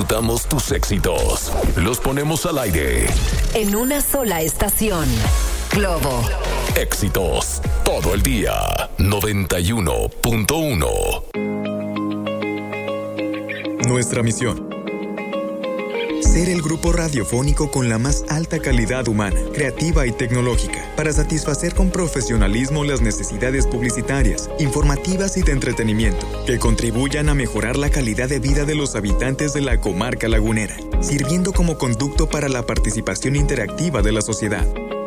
disfrutamos tus éxitos. Los ponemos al aire. En una sola estación. Globo. Éxitos todo el día. 91.1. Nuestra misión: ser el grupo radiofónico con la más alta calidad humana, creativa y tecnológica, para satisfacer con profesionalismo las necesidades publicitarias, informativas y de entretenimiento, que contribuyan a mejorar la calidad de vida de los habitantes de la comarca lagunera, sirviendo como conducto para la participación interactiva de la sociedad.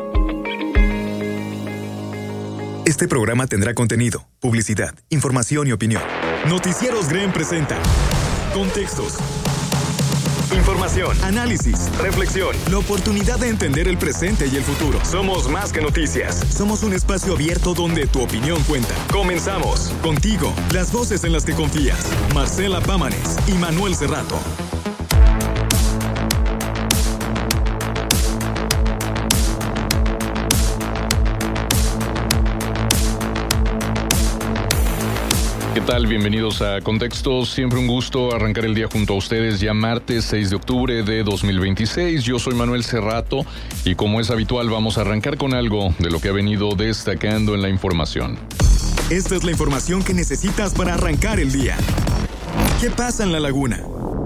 Este programa tendrá contenido, publicidad, información y opinión. Noticieros GREN presenta Contextos. Información, análisis, reflexión, la oportunidad de entender el presente y el futuro. Somos más que noticias. Somos un espacio abierto donde tu opinión cuenta. Comenzamos. Contigo, las voces en las que confías. Marcela Pámanes y Manuel Cerrato. ¿Qué tal? Bienvenidos a Contextos. Siempre un gusto arrancar el día junto a ustedes, ya martes 6 de octubre de 2026. Yo soy Manuel Cerrato y como es habitual vamos a arrancar con algo de lo que ha venido destacando en la información. Esta es la información que necesitas para arrancar el día. ¿Qué pasa en la laguna?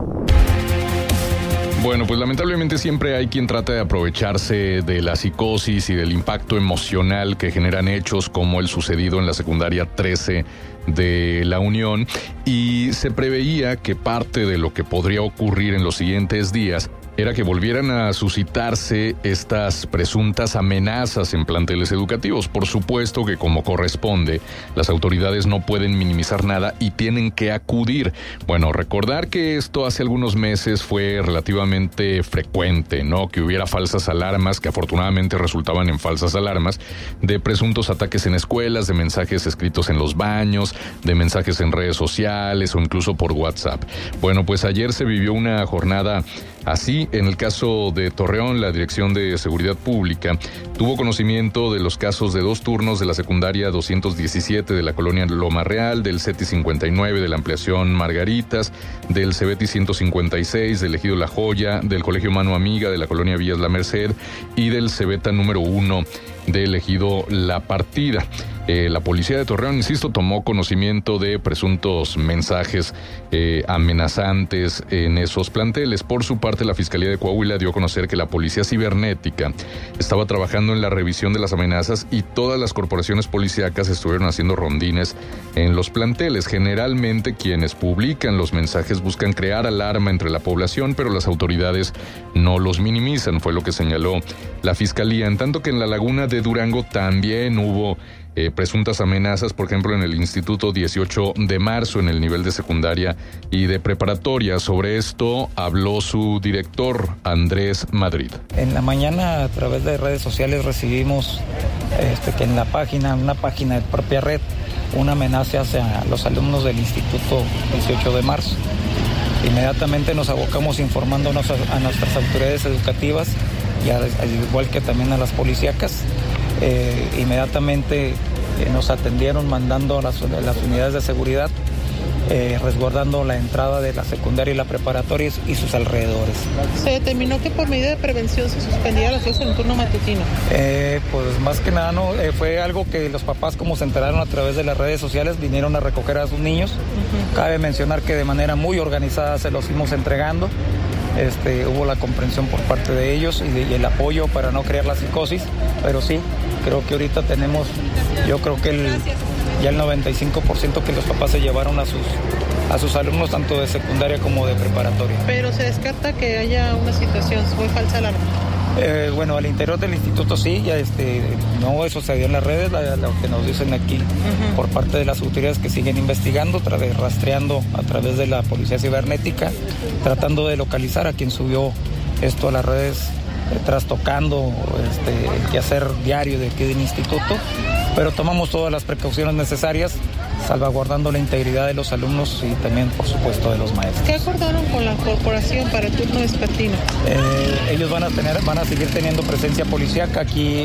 Bueno, pues lamentablemente siempre hay quien trata de aprovecharse de la psicosis y del impacto emocional que generan hechos como el sucedido en la secundaria 13 de La Unión, y se preveía que parte de lo que podría ocurrir en los siguientes días era que volvieran a suscitarse estas presuntas amenazas en planteles educativos. Por supuesto que, como corresponde, las autoridades no pueden minimizar nada y tienen que acudir. Bueno, recordar que esto hace algunos meses fue relativamente frecuente, ¿no? Que hubiera falsas alarmas, que afortunadamente resultaban en falsas alarmas, de presuntos ataques en escuelas, de mensajes escritos en los baños, de mensajes en redes sociales o incluso por WhatsApp. Bueno, pues ayer se vivió una jornada así. En el caso de Torreón, la Dirección de Seguridad Pública tuvo conocimiento de los casos de 2 turnos de la secundaria 217 de la colonia Loma Real, del CETI 59 de la ampliación Margaritas, del CEBETI 156 del Ejido La Joya, del Colegio Mano Amiga de la colonia Villas La Merced y del CEBETA número 1 del Ejido La Partida. La policía de Torreón, insisto, tomó conocimiento de presuntos mensajes amenazantes en esos planteles. Por su parte, la Fiscalía de Coahuila dio a conocer que la Policía Cibernética estaba trabajando en la revisión de las amenazas y todas las corporaciones policíacas estuvieron haciendo rondines en los planteles. Generalmente quienes publican los mensajes buscan crear alarma entre la población, pero las autoridades no los minimizan, fue lo que señaló la Fiscalía. En tanto que en la Laguna de Durango también hubo presuntas amenazas, por ejemplo en el Instituto 18 de Marzo, en el nivel de secundaria y de preparatoria. Sobre esto habló su director, Andrés Madrid. En la mañana, a través de redes sociales, recibimos que en una página de propia red, una amenaza hacia los alumnos del Instituto 18 de Marzo. Inmediatamente nos abocamos informándonos a nuestras autoridades educativas y al igual que también a las policíacas. Inmediatamente nos atendieron mandando a las unidades de seguridad, resguardando la entrada de la secundaria y la preparatoria y sus alrededores. Se determinó que por medida de prevención se suspendía las clases en turno matutino. Pues más que nada no, fue algo que los papás, como se enteraron a través de las redes sociales, vinieron a recoger a sus niños. Cabe mencionar que de manera muy organizada se los fuimos entregando. Hubo la comprensión por parte de ellos y el apoyo para no crear la psicosis, pero sí, creo que ahorita tenemos, yo creo que ya el 95% que los papás se llevaron a sus alumnos, tanto de secundaria como de preparatoria. Pero se descarta que haya una situación, fue falsa alarma. Bueno, al interior del instituto sí, ya no sucedió en las redes, lo que nos dicen aquí por parte de las autoridades que siguen investigando, rastreando a través de la policía cibernética, tratando de localizar a quien subió esto a las redes, trastocando el quehacer diario de aquí del instituto, pero tomamos todas las precauciones necesarias, salvaguardando la integridad de los alumnos y también, por supuesto, de los maestros. ¿Qué acordaron con la corporación para el turno vespertino? Ellos van a seguir teniendo presencia policíaca aquí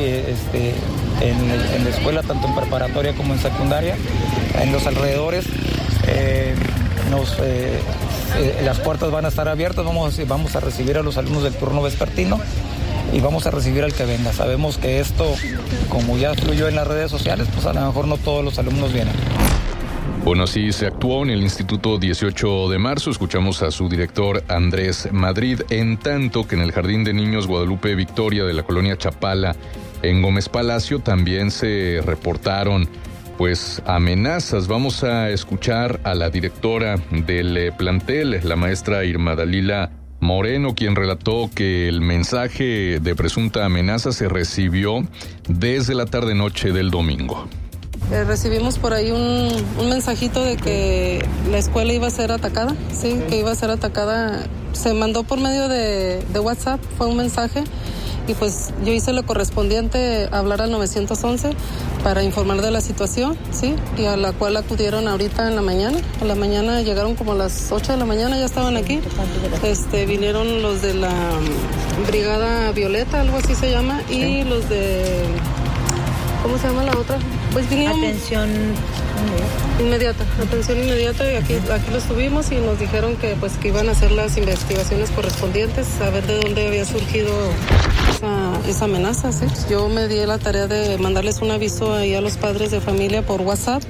en la escuela, tanto en preparatoria como en secundaria, en los alrededores. las puertas van a estar abiertas, vamos a recibir a los alumnos del turno vespertino y vamos a recibir al que venga. Sabemos que esto, como ya fluyó en las redes sociales, pues a lo mejor no todos los alumnos vienen. Bueno, así se actuó en el Instituto 18 de marzo. Escuchamos a su director Andrés Madrid, en tanto que en el Jardín de Niños Guadalupe Victoria de la colonia Chapala, en Gómez Palacio, también se reportaron pues amenazas. Vamos a escuchar a la directora del plantel, la maestra Irma Dalila Moreno, quien relató que el mensaje de presunta amenaza se recibió desde la tarde-noche del domingo. Recibimos por ahí un mensajito de que la escuela iba a ser atacada, sí, que iba a ser atacada. Se mandó por medio de WhatsApp, fue un mensaje, y pues yo hice lo correspondiente, hablar al 911 para informar de la situación, sí, y a la cual acudieron ahorita en la mañana. A la mañana llegaron como a las 8 de la mañana, ya estaban aquí. Vinieron los de la Brigada Violeta, algo así se llama, y los de... ¿Cómo se llama la otra? Pues vinieron... Atención inmediata, y aquí los tuvimos y nos dijeron que iban a hacer las investigaciones correspondientes, a ver de dónde había surgido esa amenaza, ¿sí? Yo me di la tarea de mandarles un aviso ahí a los padres de familia por WhatsApp.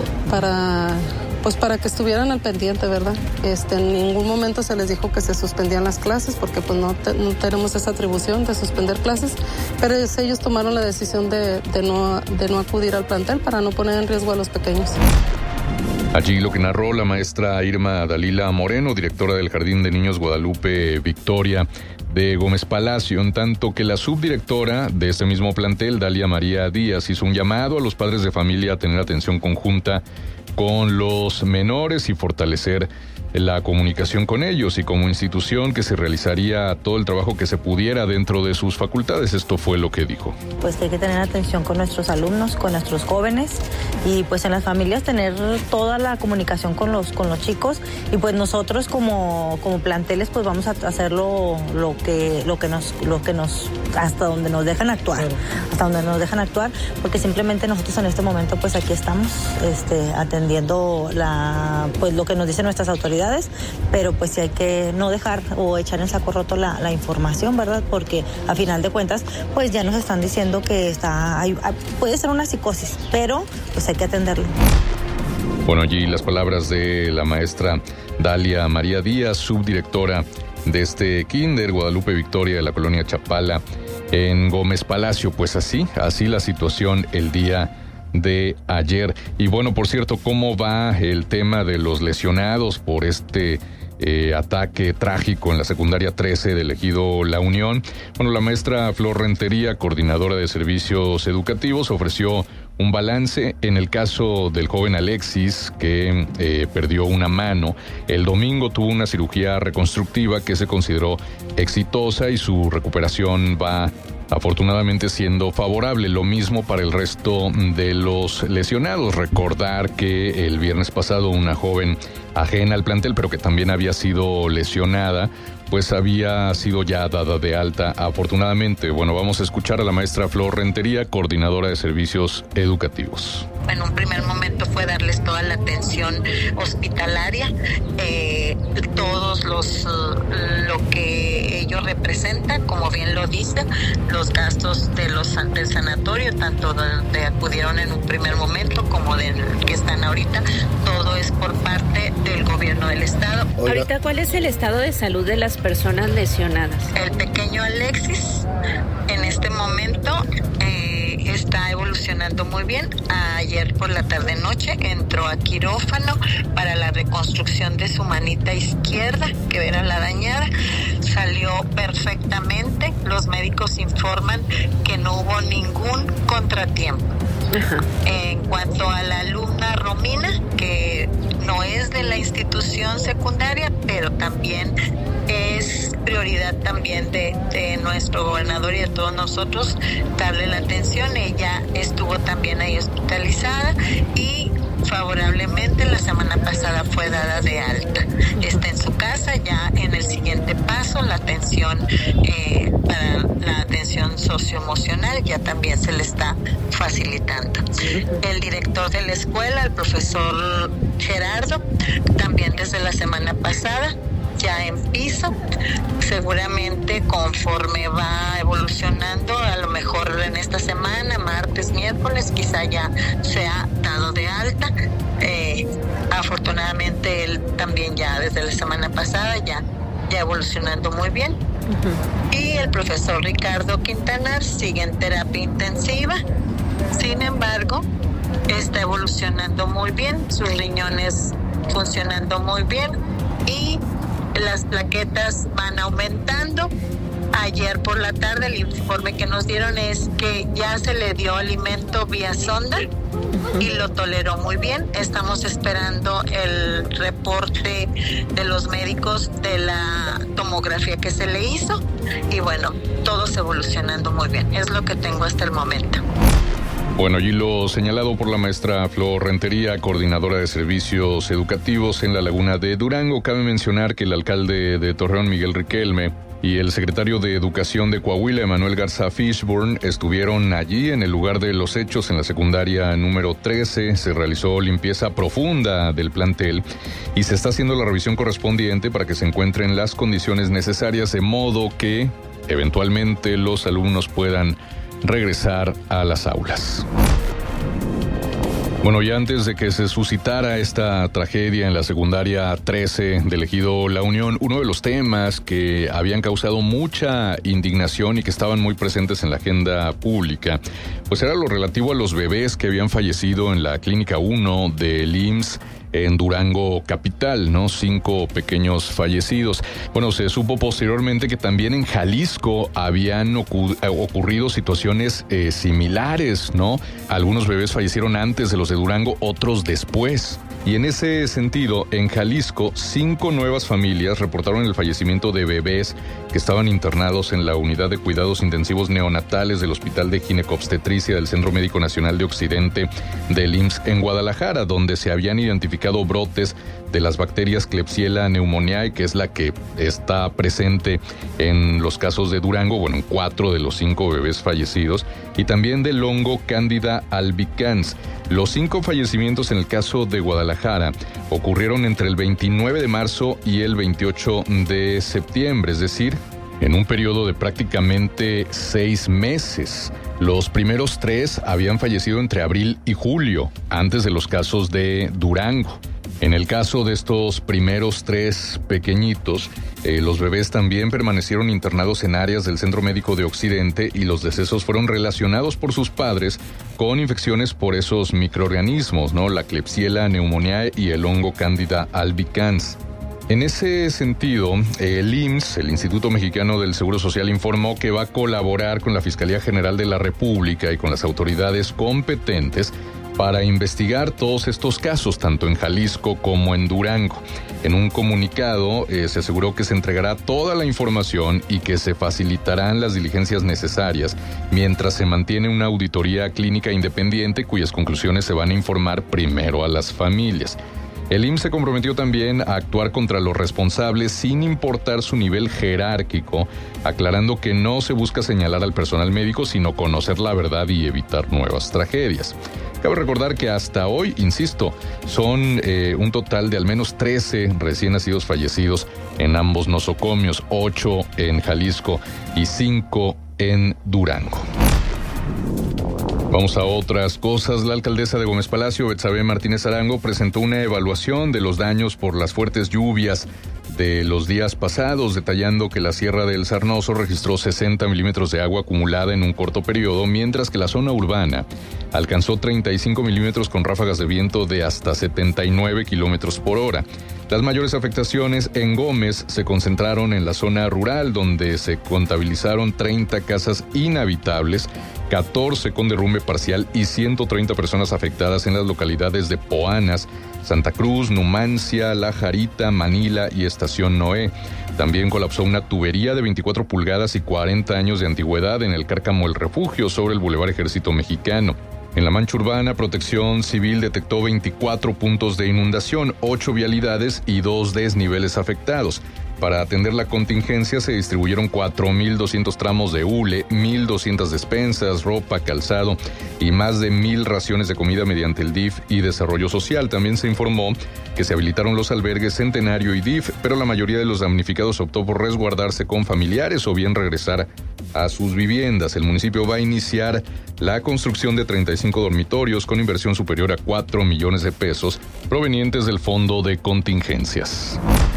Para que estuvieran al pendiente, ¿verdad? En ningún momento se les dijo que se suspendían las clases, porque pues no tenemos esa atribución de suspender clases, pero ellos tomaron la decisión de no acudir al plantel para no poner en riesgo a los pequeños. Allí lo que narró la maestra Irma Dalila Moreno, directora del Jardín de Niños Guadalupe Victoria de Gómez Palacio, en tanto que la subdirectora de este mismo plantel, Dalia María Díaz, hizo un llamado a los padres de familia a tener atención conjunta con los menores y fortalecer la comunicación con ellos, y como institución que se realizaría todo el trabajo que se pudiera dentro de sus facultades. Esto fue lo que dijo. Pues hay que tener atención con nuestros alumnos, con nuestros jóvenes, y pues en las familias tener toda la comunicación con los chicos, y pues nosotros como planteles pues vamos a hacer lo que nos hasta donde nos dejan actuar, porque simplemente nosotros en este momento pues aquí estamos atendiendo lo que nos dicen nuestras autoridades, pero pues sí hay que no dejar o echar en saco roto la información, ¿verdad? Porque a final de cuentas pues ya nos están diciendo que puede ser una psicosis, pero pues hay que atenderlo. Bueno, allí las palabras de la maestra Dalia María Díaz, subdirectora de este kinder Guadalupe Victoria de la colonia Chapala en Gómez Palacio. Pues así la situación el día de ayer. Y bueno, por cierto, ¿cómo va el tema de los lesionados por este ataque trágico en la secundaria 13 del ejido La Unión? Bueno, la maestra Flor Rentería, coordinadora de servicios educativos, ofreció un balance en el caso del joven Alexis, que perdió una mano. El domingo tuvo una cirugía reconstructiva que se consideró exitosa y su recuperación va afortunadamente siendo favorable. Lo mismo para el resto de los lesionados. Recordar que el viernes pasado una joven ajena al plantel, pero que también había sido lesionada, pues había sido ya dada de alta afortunadamente. Bueno, vamos a escuchar a la maestra Flor Rentería, coordinadora de servicios educativos. En un primer momento fue darles toda la atención hospitalaria, todos lo que ello representa, como bien lo dice, los gastos del sanatorio, tanto donde acudieron en un primer momento como del que están ahorita, todo es por parte del gobierno del estado. Ahorita, ¿cuál es el estado de salud de las personas lesionadas? El pequeño Alexis en este momento está evolucionando muy bien. Ayer por la tarde-noche entró a quirófano para la reconstrucción de su manita izquierda, que era la dañada. Salió perfectamente. Los médicos informan que no hubo ningún contratiempo. Ajá. En cuanto a la alumna Romina, que no es de la institución secundaria, pero también es prioridad también de nuestro gobernador y de todos nosotros darle la atención. Ella estuvo también ahí hospitalizada y favorablemente la semana pasada fue dada de alta. Está en su casa. Ya en el siguiente paso, la atención para la atención socioemocional ya también se le está facilitando. El director de la escuela, el profesor Gerardo, también desde la semana pasada ya en piso, seguramente conforme va evolucionando, a lo mejor en esta semana, martes, miércoles, quizá ya se ha dado de alta. Afortunadamente él también ya desde la semana pasada ya evolucionando muy bien. Y el profesor Ricardo Quintanar sigue en terapia intensiva, sin embargo está evolucionando muy bien, sus riñones funcionando muy bien y las plaquetas van aumentando. Ayer por la tarde el informe que nos dieron es que ya se le dio alimento vía sonda y lo toleró muy bien. Estamos esperando el reporte de los médicos de la tomografía que se le hizo y bueno, todo evolucionando muy bien. Es lo que tengo hasta el momento. Bueno, y lo señalado por la maestra Flor Rentería, coordinadora de servicios educativos en la Laguna de Durango, cabe mencionar que el alcalde de Torreón, Miguel Riquelme, y el secretario de Educación de Coahuila, Emanuel Garza Fishburne, estuvieron allí en el lugar de los hechos en la secundaria número 13. Se realizó limpieza profunda del plantel y se está haciendo la revisión correspondiente para que se encuentren las condiciones necesarias de modo que eventualmente los alumnos puedan regresar a las aulas. Bueno, ya antes de que se suscitara esta tragedia en la secundaria 13 del ejido La Unión, uno de los temas que habían causado mucha indignación y que estaban muy presentes en la agenda pública, pues era lo relativo a los bebés que habían fallecido en la Clínica 1 del IMSS en Durango capital, ¿no? 5 pequeños fallecidos. Bueno, se supo posteriormente que también en Jalisco habían ocurrido situaciones similares, ¿no? Algunos bebés fallecieron antes de los de Durango, otros después. Y en ese sentido, en Jalisco, 5 nuevas familias reportaron el fallecimiento de bebés que estaban internados en la unidad de cuidados intensivos neonatales del Hospital de Ginecobstetricia del Centro Médico Nacional de Occidente del IMSS en Guadalajara, donde se habían identificado brotes de las bacterias Klebsiella pneumoniae, que es la que está presente en los casos de Durango, bueno, en 4 de los 5 bebés fallecidos, y también del hongo Candida albicans. Los 5 fallecimientos en el caso de Guadalajara ocurrieron entre el 29 de marzo y el 28 de septiembre, es decir, en un periodo de prácticamente 6 meses. Los primeros 3 habían fallecido entre abril y julio, antes de los casos de Durango. En el caso de estos primeros 3 pequeñitos, los bebés también permanecieron internados en áreas del Centro Médico de Occidente y los decesos fueron relacionados por sus padres con infecciones por esos microorganismos, ¿no? La Klebsiella pneumoniae y el hongo Candida albicans. En ese sentido, el IMSS, el Instituto Mexicano del Seguro Social, informó que va a colaborar con la Fiscalía General de la República y con las autoridades competentes para investigar todos estos casos, tanto en Jalisco como en Durango. En un comunicado se aseguró que se entregará toda la información y que se facilitarán las diligencias necesarias mientras se mantiene una auditoría clínica independiente cuyas conclusiones se van a informar primero a las familias. El IMSS se comprometió también a actuar contra los responsables sin importar su nivel jerárquico, aclarando que no se busca señalar al personal médico, sino conocer la verdad y evitar nuevas tragedias. Cabe recordar que hasta hoy, insisto, son un total de al menos 13 recién nacidos fallecidos en ambos nosocomios, 8 en Jalisco y 5 en Durango. Vamos a otras cosas. La alcaldesa de Gómez Palacio, Betsabe Martínez Arango, presentó una evaluación de los daños por las fuertes lluvias de los días pasados, detallando que la Sierra del Sarnoso registró 60 milímetros de agua acumulada en un corto periodo, mientras que la zona urbana alcanzó 35 milímetros con ráfagas de viento de hasta 79 kilómetros por hora. Las mayores afectaciones en Gómez se concentraron en la zona rural, donde se contabilizaron 30 casas inhabitables, 14 con derrumbe parcial y 130 personas afectadas en las localidades de Poanas, Santa Cruz, Numancia, La Jarita, Manila y Estación Noé. También colapsó una tubería de 24 pulgadas y 40 años de antigüedad en el Cárcamo El Refugio sobre el Boulevard Ejército Mexicano. En la mancha urbana, Protección Civil detectó 24 puntos de inundación, 8 vialidades y 2 desniveles afectados. Para atender la contingencia se distribuyeron 4.200 tramos de hule, 1.200 despensas, ropa, calzado y más de 1.000 raciones de comida mediante el DIF y Desarrollo Social. También se informó que se habilitaron los albergues Centenario y DIF, pero la mayoría de los damnificados optó por resguardarse con familiares o bien regresar a sus viviendas. El municipio va a iniciar la construcción de 35 dormitorios con inversión superior a 4 millones de pesos provenientes del Fondo de Contingencias.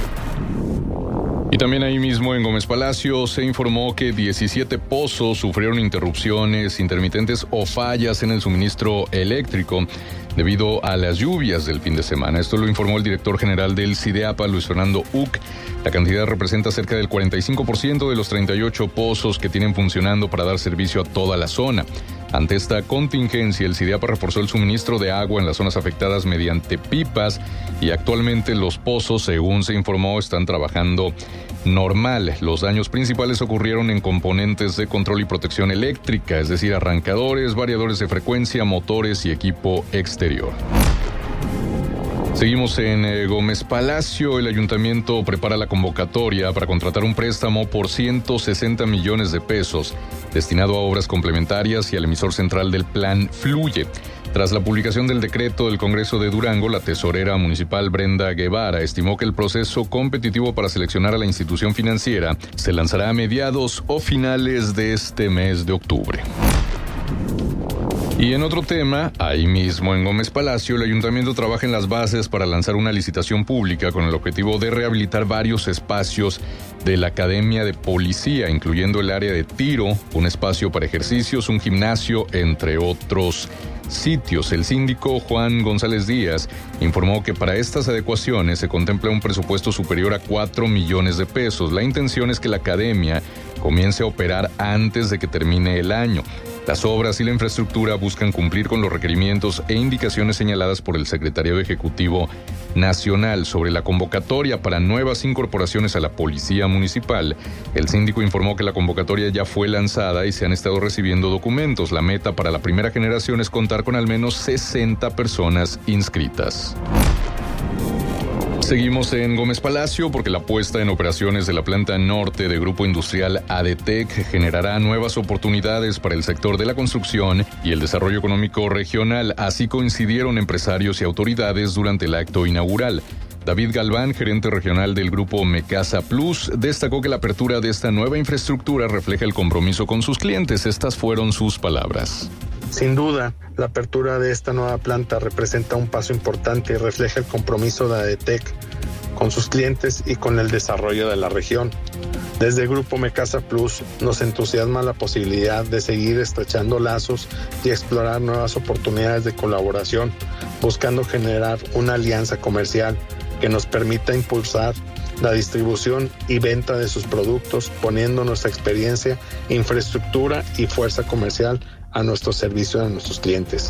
Y también ahí mismo en Gómez Palacio se informó que 17 pozos sufrieron interrupciones intermitentes o fallas en el suministro eléctrico debido a las lluvias del fin de semana. Esto lo informó el director general del CIDEAPA, Luis Fernando Uc. La cantidad representa cerca del 45% de los 38 pozos que tienen funcionando para dar servicio a toda la zona. Ante esta contingencia, el CIDEAPA reforzó el suministro de agua en las zonas afectadas mediante pipas y actualmente los pozos, según se informó, están trabajando normal. Los daños principales ocurrieron en componentes de control y protección eléctrica, es decir, arrancadores, variadores de frecuencia, motores y equipo exterior. Seguimos en Gómez Palacio. El ayuntamiento prepara la convocatoria para contratar un préstamo por 160 millones de pesos destinado a obras complementarias y al emisor central del Plan Fluye. Tras la publicación del decreto del Congreso de Durango, la tesorera municipal Brenda Guevara estimó que el proceso competitivo para seleccionar a la institución financiera se lanzará a mediados o finales de este mes de octubre. Y en otro tema, ahí mismo en Gómez Palacio, el ayuntamiento trabaja en las bases para lanzar una licitación pública con el objetivo de rehabilitar varios espacios de la Academia de Policía, incluyendo el área de tiro, un espacio para ejercicios, un gimnasio, entre otros sitios. El síndico Juan González Díaz informó que para estas adecuaciones se contempla un presupuesto superior a 4 millones de pesos. La intención es que la academia comience a operar antes de que termine el año. Las obras y la infraestructura buscan cumplir con los requerimientos e indicaciones señaladas por el Secretariado Ejecutivo Nacional. Sobre la convocatoria para nuevas incorporaciones a la Policía Municipal, el síndico informó que la convocatoria ya fue lanzada y se han estado recibiendo documentos. La meta para la primera generación es contar con al menos 60 personas inscritas. Seguimos en Gómez Palacio porque la puesta en operaciones de la planta norte de Grupo Industrial ADTEC generará nuevas oportunidades para el sector de la construcción y el desarrollo económico regional. Así coincidieron empresarios y autoridades durante el acto inaugural. David Galván, gerente regional del grupo Mecasa Plus, destacó que la apertura de esta nueva infraestructura refleja el compromiso con sus clientes. Estas fueron sus palabras. Sin duda, la apertura de esta nueva planta representa un paso importante y refleja el compromiso de ADTEC con sus clientes y con el desarrollo de la región. Desde el Grupo Mecasa Plus nos entusiasma la posibilidad de seguir estrechando lazos y explorar nuevas oportunidades de colaboración, buscando generar una alianza comercial que nos permita impulsar la distribución y venta de sus productos, poniendo nuestra experiencia, infraestructura y fuerza comercial a nuestro servicio a nuestros clientes.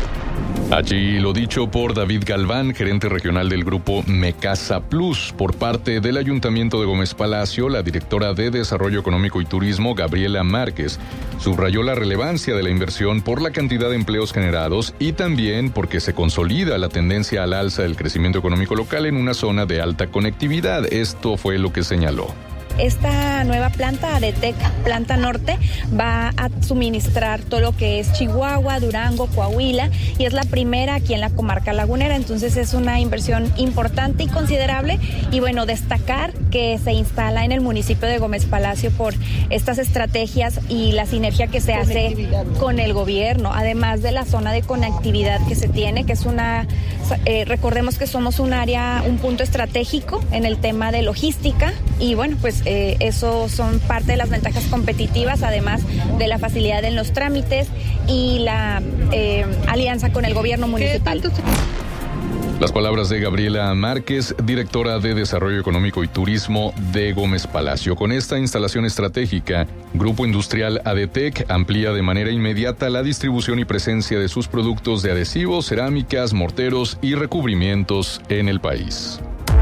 Allí lo dicho por David Galván, gerente regional del grupo Mecasa Plus. Por parte del Ayuntamiento de Gómez Palacio, la directora de Desarrollo Económico y Turismo, Gabriela Márquez, subrayó la relevancia de la inversión por la cantidad de empleos generados y también porque se consolida la tendencia al alza del crecimiento económico local en una zona de alta conectividad. Esto fue lo que señaló. Esta nueva planta ADTEC, planta norte, va a suministrar todo lo que es Chihuahua, Durango, Coahuila, y es la primera aquí en la comarca lagunera. Entonces es una inversión importante y considerable, y bueno, destacar que se instala en el municipio de Gómez Palacio por estas estrategias y la sinergia que se hace con el gobierno, además de la zona de conectividad que se tiene, que es una, recordemos que somos un área, un punto estratégico en el tema de logística, y bueno, pues eso son parte de las ventajas competitivas, además de la facilidad en los trámites y la alianza con el gobierno municipal. Las palabras de Gabriela Márquez, directora de Desarrollo Económico y Turismo de Gómez Palacio. Con esta instalación estratégica, Grupo Industrial ADTEC amplía de manera inmediata la distribución y presencia de sus productos de adhesivos, cerámicas, morteros y recubrimientos en el país.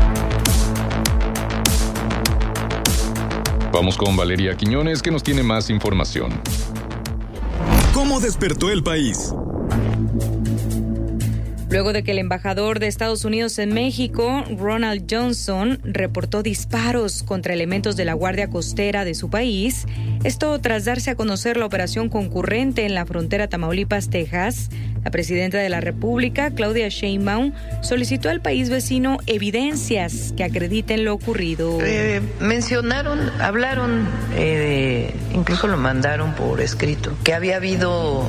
Vamos con Valeria Quiñones, que nos tiene más información. ¿Cómo despertó el país? Luego de que el embajador de Estados Unidos en México, Ronald Johnson, reportó disparos contra elementos de la Guardia Costera de su país, esto tras darse a conocer la operación concurrente en la frontera Tamaulipas-Texas, la presidenta de la República, Claudia Sheinbaum, solicitó al país vecino evidencias que acrediten lo ocurrido. Hablaron, incluso lo mandaron por escrito, que había habido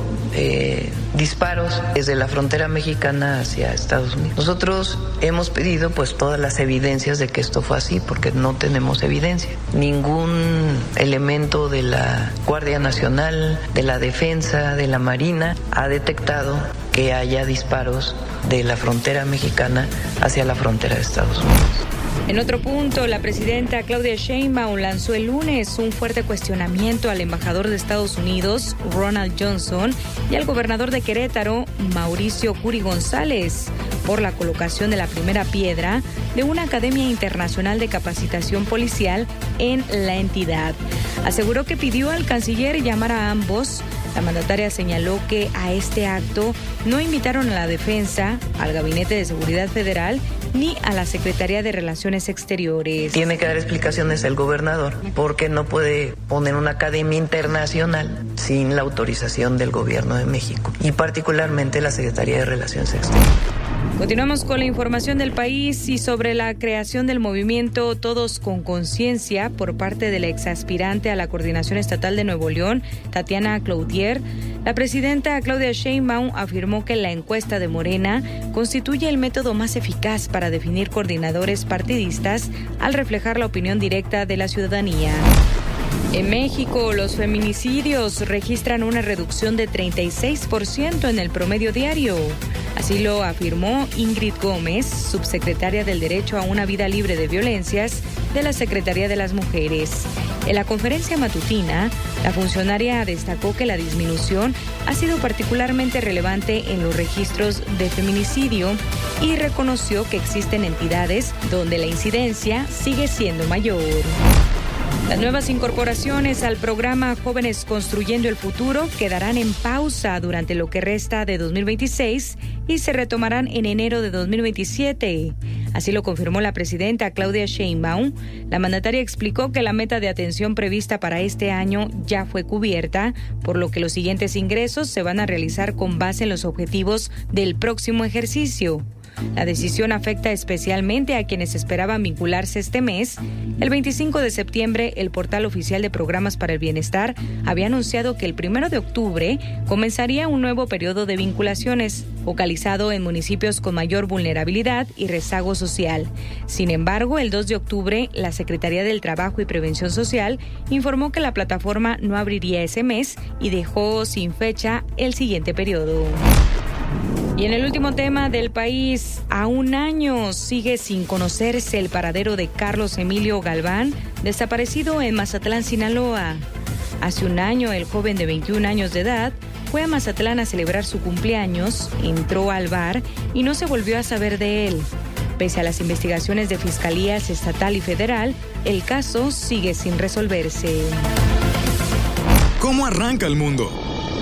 disparos desde la frontera mexicana hacia Estados Unidos. Nosotros hemos pedido pues todas las evidencias de que esto fue así, porque no tenemos evidencia. Ningún elemento de la Guardia Nacional, de la Defensa, de la Marina ha detectado que haya disparos de la frontera mexicana hacia la frontera de Estados Unidos. En otro punto, la presidenta Claudia Sheinbaum lanzó el lunes un fuerte cuestionamiento al embajador de Estados Unidos, Ronald Johnson, y al gobernador de Querétaro, Mauricio Curi González, por la colocación de la primera piedra de una academia internacional de capacitación policial en la entidad. Aseguró que pidió al canciller llamar a ambos. La mandataria señaló que a este acto no invitaron a la Defensa, al Gabinete de Seguridad Federal ni a la Secretaría de Relaciones Exteriores. Tiene que dar explicaciones el gobernador, porque no puede poner una academia internacional sin la autorización del Gobierno de México y particularmente la Secretaría de Relaciones Exteriores. Continuamos con la información del país y sobre la creación del movimiento Todos con Conciencia por parte de la exaspirante a la Coordinación Estatal de Nuevo León, Tatiana Cloutier. La presidenta Claudia Sheinbaum afirmó que la encuesta de Morena constituye el método más eficaz para definir coordinadores partidistas al reflejar la opinión directa de la ciudadanía. En México, los feminicidios registran una reducción de 36% en el promedio diario. Así lo afirmó Ingrid Gómez, subsecretaria del Derecho a una Vida Libre de Violencias de la Secretaría de las Mujeres. En la conferencia matutina, la funcionaria destacó que la disminución ha sido particularmente relevante en los registros de feminicidio y reconoció que existen entidades donde la incidencia sigue siendo mayor. Las nuevas incorporaciones al programa Jóvenes Construyendo el Futuro quedarán en pausa durante lo que resta de 2026 y se retomarán en enero de 2027. Así lo confirmó la presidenta Claudia Sheinbaum. La mandataria explicó que la meta de atención prevista para este año ya fue cubierta, por lo que los siguientes ingresos se van a realizar con base en los objetivos del próximo ejercicio. La decisión afecta especialmente a quienes esperaban vincularse este mes. El 25 de septiembre, el portal oficial de Programas para el Bienestar había anunciado que el 1 de octubre comenzaría un nuevo periodo de vinculaciones, focalizado en municipios con mayor vulnerabilidad y rezago social. Sin embargo, el 2 de octubre, la Secretaría del Trabajo y Prevención Social informó que la plataforma no abriría ese mes y dejó sin fecha el siguiente periodo. Y en el último tema del país, a un año sigue sin conocerse el paradero de Carlos Emilio Galván, desaparecido en Mazatlán, Sinaloa. Hace un año, el joven de 21 años de edad fue a Mazatlán a celebrar su cumpleaños, entró al bar y no se volvió a saber de él. Pese a las investigaciones de fiscalías estatal y federal, el caso sigue sin resolverse. ¿Cómo arranca el mundo?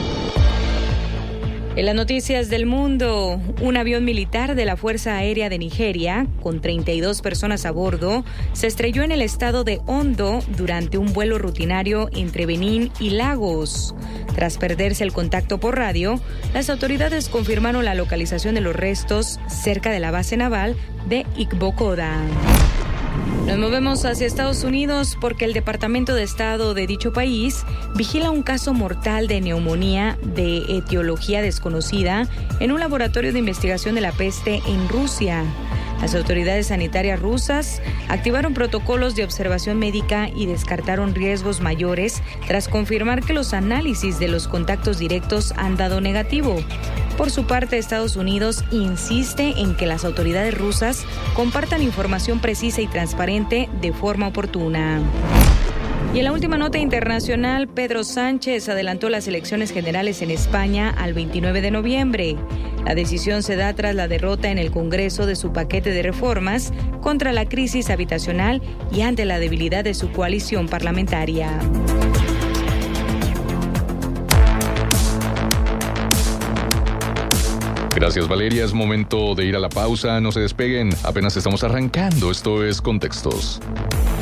En las noticias del mundo, un avión militar de la Fuerza Aérea de Nigeria, con 32 personas a bordo, se estrelló en el estado de Ondo durante un vuelo rutinario entre Benín y Lagos. Tras perderse el contacto por radio, las autoridades confirmaron la localización de los restos cerca de la base naval de Igbokoda. Nos movemos hacia Estados Unidos porque el Departamento de Estado de dicho país vigila un caso mortal de neumonía de etiología desconocida en un laboratorio de investigación de la peste en Rusia. Las autoridades sanitarias rusas activaron protocolos de observación médica y descartaron riesgos mayores tras confirmar que los análisis de los contactos directos han dado negativo. Por su parte, Estados Unidos insiste en que las autoridades rusas compartan información precisa y transparente de forma oportuna. Y en la última nota internacional, Pedro Sánchez adelantó las elecciones generales en España al 29 de noviembre. La decisión se da tras la derrota en el Congreso de su paquete de reformas contra la crisis habitacional y ante la debilidad de su coalición parlamentaria. Gracias, Valeria. Es momento de ir a la pausa. No se despeguen. Apenas estamos arrancando. Esto es Contextos.